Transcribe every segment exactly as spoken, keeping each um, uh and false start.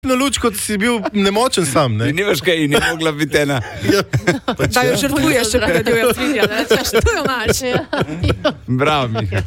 na luč, kot si bil nemočen sam, ne? Ni veš kaj, ni mogla biti ena. Ja, pač Da jo ja. žrtvuješ, če pregledujo svinja, ne? To jo imaš. Bravo, Miha.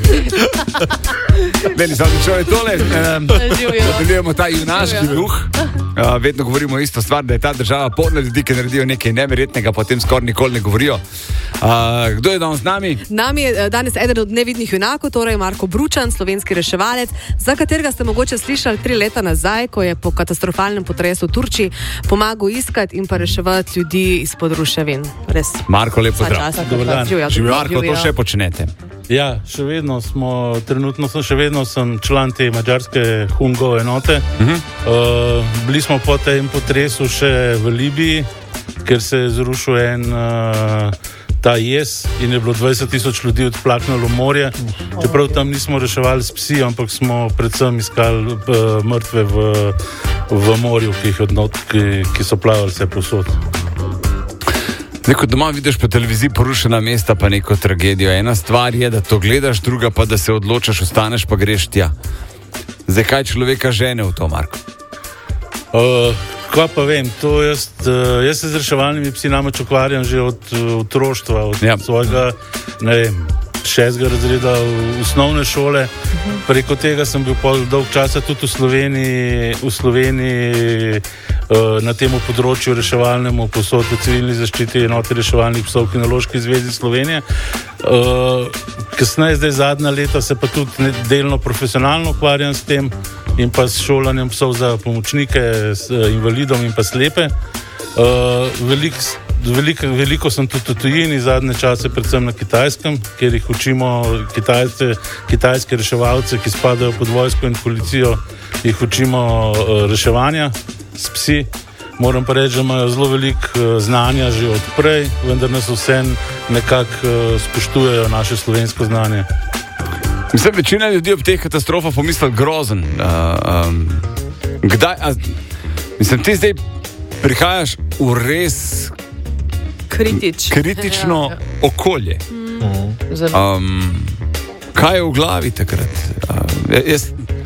Beli, sam človek tole, nadaljujemo ta junaški duh. Uh, vedno govorimo isto stvar, da je ta država polna ljudi, ki naredijo nekaj neverjetnega, potem skoraj nikoli ne govorijo. Uh, kdo je danes z nami? Nami je danes eden od nevidnih junakov, torej Marko Bručan, slovenski reševalec, za katerega ste mogoče slišali tri leta nazaj, ko je po katastrofalnem potresu v Turčiji pomagal iskati in pa reševati ljudi izpod ruševin. Res. Marko, lep pozdrav. Dober dan. Živijo, Marko, to še počnete. Ja, še vedno smo, trenutno sem še vedno sem član te madžarske Hungo enote. Uh-huh. Uh, bili smo po tem potresu še v Libiji, ker se je zrušil en uh, ta jez in je bilo dvajset tisoč ljudi odplaknilo v morje. Čeprav tam nismo reševali s psi, ampak smo predvsem iskali uh, mrtve v, v morju, ki, jih odnot, ki, ki so plavali vse posod. Neko doma vidiš po televiziji porušena mesta, pa neko tragedijo. Ena stvar je, da to gledaš, druga pa, da se odločaš, ostaneš, pa greš tja. Zdaj, kaj človeka žene v to, Marko? Uh, kaj pa vem, to jaz, uh, jaz se z reševalnimi psi namreč ukvarjam že od uh, otroštva, od ja. svojega, ne vem, šestega razreda v osnovne šole. Preko tega sem bil pol dolg časa tudi v Sloveniji, v Sloveniji uh, na temu področju reševalnemu posod v civilni zaščiti enote reševalnih psov Kinološki zvezi Slovenije. Uh, kasneje, zdaj zadnja leta se pa tudi delno profesionalno ukvarjam s tem in pa s šolanjem psov za pomočnike s uh, invalidom in pa slepe. Uh, velik, veliko, veliko sem tudi v tujini, zadnje čase predvsem na Kitajskem, kjer jih učimo kitajce, kitajske reševalce, ki spadajo pod vojsko in policijo, jih učimo uh, reševanja s psi. Moram pa reči, da imajo zelo veliko uh, znanja že od prej, vendar nas vsem nekako uh, spoštujejo naše slovensko znanje. Mislim, večina ljudi ob teh katastrofah pomisli grozen. Uh, um, kdaj, a, mislim, ti zdaj prihajaš v res Kritič. kritično ja, ja. okolje. Mm. Um, kaj je v glavi takrat? Uh, jaz,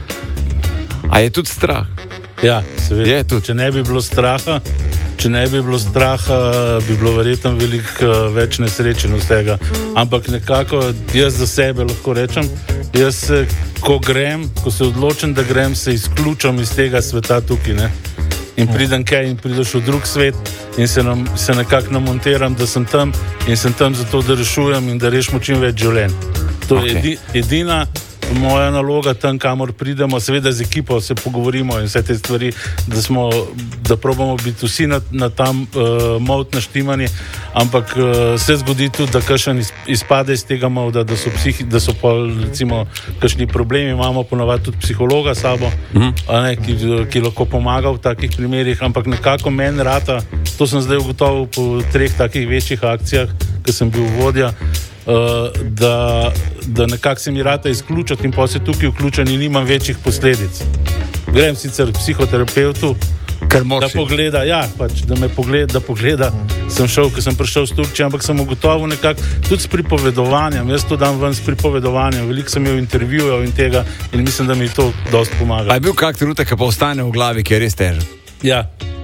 a je tudi strah? Ja, seveda. Je tudi. Če ne bi bilo straha, če ne bi bilo straha, bi bilo verjetno veliko uh, več nesreče od tega. Mm. Ampak nekako jaz za sebe lahko rečem, jaz se, ko grem, ko se odločim, da grem, se izključam iz tega sveta tukaj, ne? In pridem kaj in prideš v drug svet in se, nam, se nekako namontiram, da sem tam in sem tam zato, da rešujem in da rešimo čim več življenj. To okay. je edi, edina moja naloga tam, kamor pridemo, seveda z ekipo se pogovorimo in vse te stvari, da smo, da probamo biti vsi na, na tam uh, molt naštimani, ampak uh, se zgodi tudi, da kakšen iz, izpade iz tega molda, da so psihi, da so pa recimo kakšni problemi, imamo ponavadi tudi psihologa s sabo, mm-hmm. a ne, ki, ki lahko pomaga v takih primerih, ampak nekako meni rata, to sem zdaj ugotovil po treh takih večjih akcijah, ki sem bil vodja, Uh, da, da nekako se mi rata izključati in pa se tukaj vključen in nimam večjih posledic. Grem sicer k psihoterapeutu, da pogleda, ja, pač, da me pogleda, da pogleda, sem šel, ko sem prišel z Turčije, ampak sem ugotovil nekako tudi s pripovedovanjem, jaz to dam ven s pripovedovanjem, veliko sem imel intervjujev in tega in mislim, da mi to dosti pomaga. A je bil kak trenutek, ki pa ostane v glavi, ki je res težek? Ja.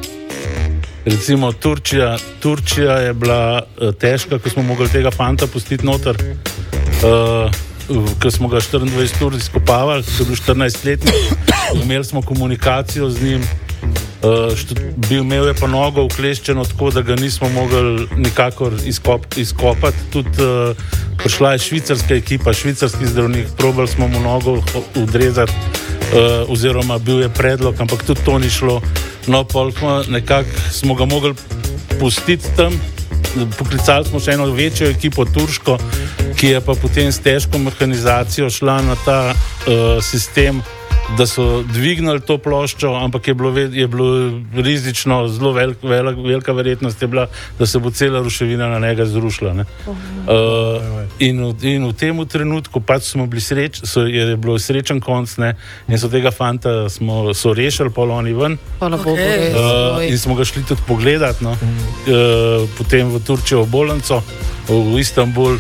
Recimo Turčija, Turčija je bila uh, težka, ko smo mogli tega fanta pustiti noter, uh, ko smo ga štiriindvajset ur izkopavali, ko je bil štirinajstletnik, imeli smo komunikacijo z njim, uh, št, bil imel je pa nogo ukleščeno tako, da ga nismo mogli nikakor izkop, izkopati. Tudi uh, prišla je švicarska ekipa, švicarski zdravnik, probali smo mu nogo odrezati, uh, oziroma bil je predlog, ampak tudi to ni šlo. No, polkma, nekako smo ga mogli pustiti tam, poklicali smo še eno večjo ekipo turško, ki je pa potem s težko mehanizacijo šla na ta uh, sistem, da so dvignili to ploščo, ampak je bilo, je bilo rizično, zelo velik, velik, velika verjetnost je bila, da se bo cela ruševina na njega zrušila. Ne? Uh, in, in v tem trenutku pač smo bili sreč, so, je bilo srečen konc, ne? In so tega fanta smo, so rešili, pol oni ven. Okay. Uh, in smo ga šli tudi pogledati, no? uh, potem v Turčijo v bolnico, v Istanbul.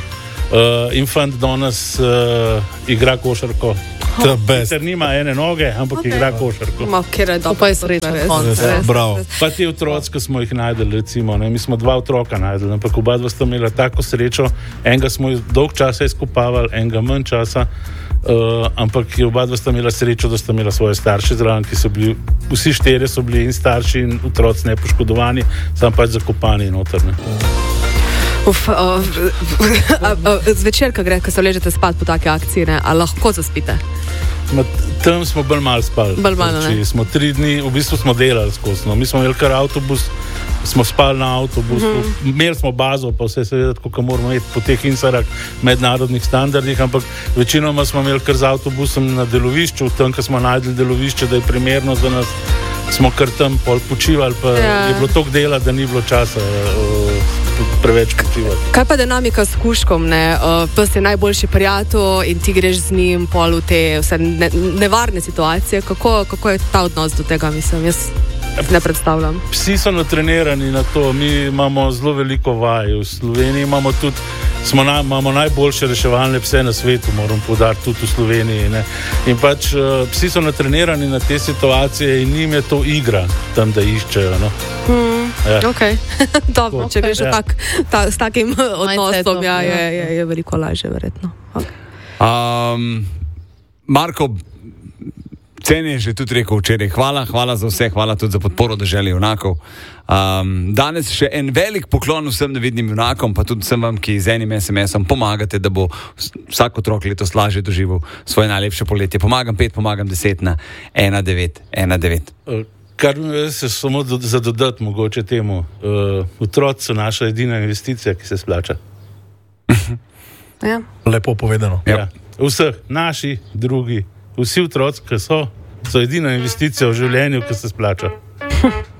Uh, infant danes uh, igra košarko. Ker nima ene noge, ampak okay. igra košarko. Ma, kjer je dobro, pa je sreča, res. Bravo. Pa ti otroci, ki smo jih najdeli, recimo, ne? Mi smo dva otroka najdeli, ampak oba dva sta imela tako srečo, enega smo dolg časa izkopavali, enega manj časa, uh, ampak oba dva sta imela srečo, da sta imela svoje starše zraven, ki so bili, vsi štirje so bili in starši in otroci nepoškodovani, sam pač zakopani noter. Uf, uh, zvečer, ko gre, ko se ležete spat po take akcije, ne, a lahko zaspite? Ma, tam smo bolj malo spali. Bolj malo, ne? Smo tri dni, v bistvu smo delali skozi. No. Mi smo imeli kar avtobus, smo spali na avtobusu, mm-hmm. imeli smo bazo, pa vse seveda, kako moramo imeti po teh insarah mednarodnih standardih, ampak večinoma smo imeli kar z avtobusom na delovišču, tam, ko smo najdeli delovišče, da je primerno za nas, smo kar tam pol počivali, pa ja. je bilo toliko dela, da ni bilo časa uh, preveč počivati. Kaj pa dinamika s kužkom, ne? Uh, pes je najboljši prijatelj in ti greš z njim pol v te vse ne, nevarne situacije. Kako, kako je ta odnos do tega, mislim? Jaz ne predstavljam. Psi so natrenirani na to, mi imamo zelo veliko vaj. V Sloveniji imamo tudi, smo na, imamo najboljše reševalne pse na svetu, moram poudariti, tudi v Sloveniji. Ne? In pač uh, psi so natrenirani na te situacije in njim je to igra tam, da iščejo. No? Hmm, ja. Ok, dobro, če greš ja. tak, ta, s takim odnosom, ja, je, je, je veliko lažje, verjetno. Okay. Um, Marko, Ceni je že tudi rekel včeraj, hvala, hvala za vse, hvala tudi za podporo Deželi junakov. Um, danes še en velik poklon vsem nevidnim junakom, pa tudi vsem vam, ki z enim es em esom pomagate, da bo vsak otrok letos lažje doživel svoje najlepše poletje. Pomagam pet, pomagam deset na ena devet ena devet. Kar se samo do, za dodati mogoče temu, uh, otroci so naša edina investicija, ki se splača. Ja. Lepo povedano. Ja. Vseh, naši, drugi, vsi otroci, ki so, so edina investicija v življenju, ki se splača.